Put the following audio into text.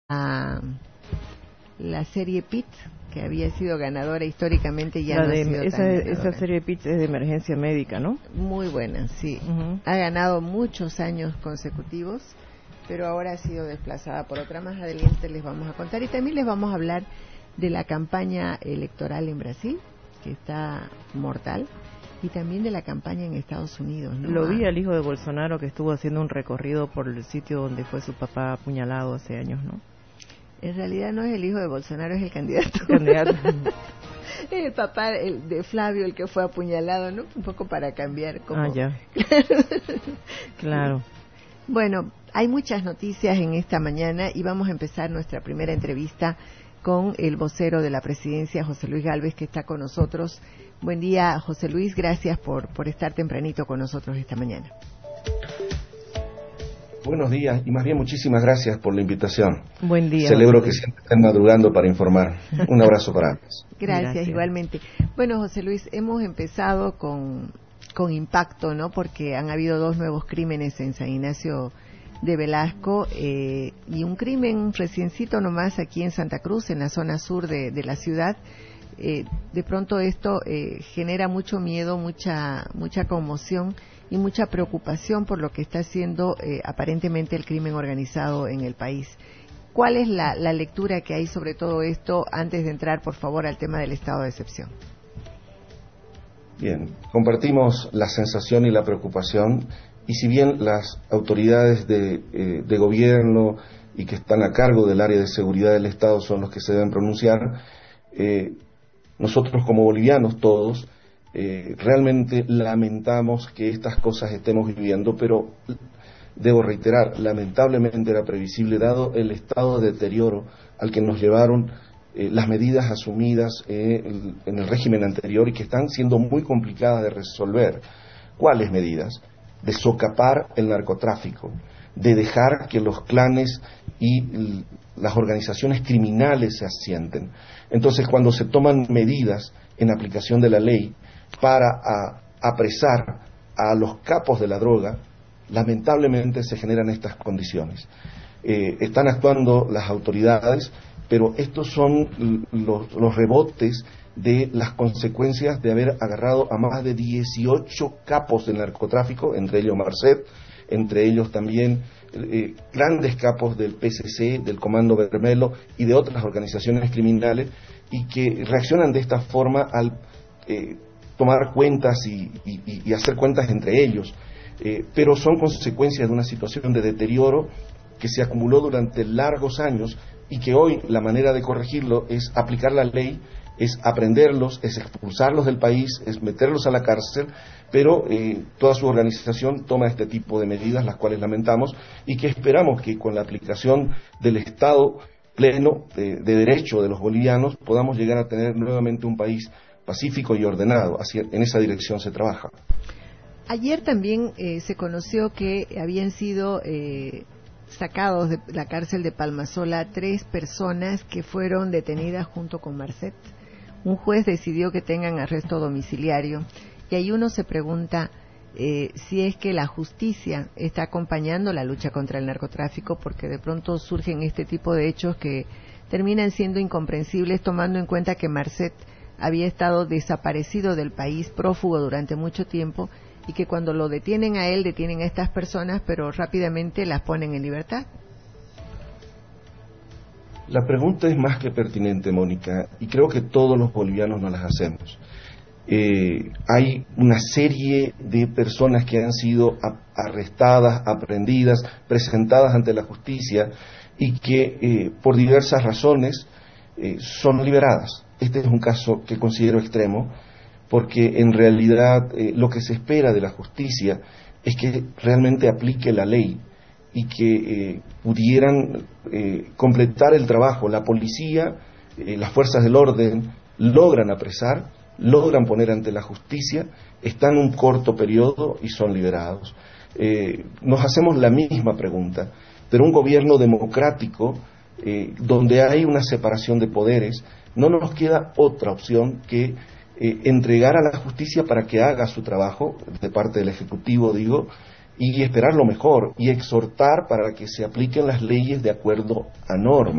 a la serie PIT, que había sido ganadora históricamente, ya no ha sido tan ganadora. Esa serie PIT es de emergencia médica, ¿no? Muy buena, sí. Ha ganado muchos años consecutivos, pero ahora ha sido desplazada por otra. Más adelante les vamos a contar, y también les vamos a hablar de la campaña electoral en Brasil, que está mortal, y también de la campaña en Estados Unidos, ¿no? Lo vi al hijo de Bolsonaro que estuvo haciendo un recorrido por el sitio donde fue su papá apuñalado hace años, ¿no? En realidad no es el hijo de Bolsonaro, es el candidato. Es el papá de Flavio el que fue apuñalado, ¿no? Un poco para cambiar. Como... ya. Claro. Bueno, hay muchas noticias en esta mañana y vamos a empezar nuestra primera entrevista con el vocero de la presidencia, José Luis Gálvez, que está con nosotros. Buen día, José Luis, gracias por estar tempranito con nosotros esta mañana. Buenos días, y más bien muchísimas gracias por la invitación. Buen día. Celebro que siempre estén madrugando para informar. Un abrazo para ambos. Gracias, igualmente. Bueno, José Luis, hemos empezado con impacto, ¿no? Porque han habido 2 nuevos crímenes en San Ignacio de Velasco, y un crimen reciencito nomás aquí en Santa Cruz, en la zona sur de la ciudad. De pronto esto genera mucho miedo, mucha conmoción y mucha preocupación por lo que está haciendo aparentemente el crimen organizado en el país. ¿Cuál es la lectura que hay sobre todo esto antes de entrar, por favor, al tema del estado de excepción? Bien, compartimos la sensación y la preocupación, y si bien las autoridades de gobierno y que están a cargo del área de seguridad del Estado son los que se deben pronunciar, nosotros como bolivianos todos realmente lamentamos que estas cosas estemos viviendo, pero debo reiterar, lamentablemente era previsible dado el estado de deterioro al que nos llevaron las medidas asumidas en el régimen anterior y que están siendo muy complicadas de resolver. ¿Cuáles medidas? De socapar el narcotráfico, de dejar que los clanes y las organizaciones criminales se asienten. Entonces, cuando se toman medidas en aplicación de la ley para apresar a los capos de la droga, lamentablemente se generan estas condiciones. Están actuando las autoridades, pero estos son los rebotes de las consecuencias de haber agarrado a más de 18 capos del narcotráfico, entre ellos Marcet, entre ellos también grandes capos del PCC, del Comando Vermelo y de otras organizaciones criminales, y que reaccionan de esta forma al tomar cuentas y hacer cuentas entre ellos, pero son consecuencias de una situación de deterioro que se acumuló durante largos años y que hoy la manera de corregirlo es aplicar la ley, es aprenderlos, es expulsarlos del país, es meterlos a la cárcel, pero toda su organización toma este tipo de medidas, las cuales lamentamos, y que esperamos que con la aplicación del Estado pleno de derecho de los bolivianos podamos llegar a tener nuevamente un país pacífico y ordenado. Así, en esa dirección se trabaja. Ayer también se conoció que habían sido sacados de la cárcel de Palmasola 3 personas que fueron detenidas junto con Marcet. Un juez decidió que tengan arresto domiciliario, y ahí uno se pregunta si es que la justicia está acompañando la lucha contra el narcotráfico, porque de pronto surgen este tipo de hechos que terminan siendo incomprensibles, tomando en cuenta que Marcet había estado desaparecido del país, prófugo durante mucho tiempo, y que cuando lo detienen a él, detienen a estas personas, pero rápidamente las ponen en libertad. La pregunta es más que pertinente, Mónica, y creo que todos los bolivianos nos las hacemos. Hay una serie de personas que han sido arrestadas, aprehendidas, presentadas ante la justicia y que por diversas razones son liberadas. Este es un caso que considero extremo, porque en realidad lo que se espera de la justicia es que realmente aplique la ley y que pudieran completar el trabajo. La policía, las fuerzas del orden logran apresar, logran poner ante la justicia, están un corto periodo y son liberados. Nos hacemos la misma pregunta, pero un gobierno democrático donde hay una separación de poderes, no nos queda otra opción que entregar a la justicia para que haga su trabajo, de parte del Ejecutivo digo, y esperar lo mejor, y exhortar para que se apliquen las leyes de acuerdo a normas.